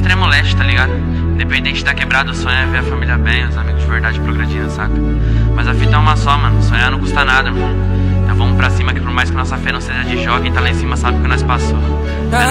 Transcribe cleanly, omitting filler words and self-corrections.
extremo leste, tá ligado? Independente da quebrada, o sonho é ver a família bem, os amigos de verdade progredindo, saca? Mas a fita é uma só, mano. Sonhar não custa nada, mano. Então vamos pra cima que por mais que nossa fé não seja de jogo, quem tá lá em cima sabe o que nós passou.